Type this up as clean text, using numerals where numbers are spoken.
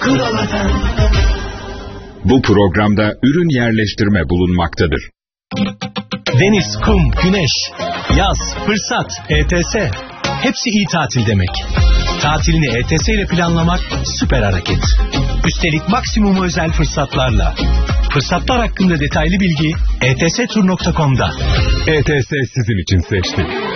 Bu programda ürün yerleştirme bulunmaktadır. Deniz, kum, güneş, yaz, fırsat, ETS. Hepsi iyi tatil demek. Tatilini ETS ile planlamak süper hareket. Üstelik maksimum özel fırsatlarla. Fırsatlar hakkında detaylı bilgi etstur.com'da. ETS sizin için seçti.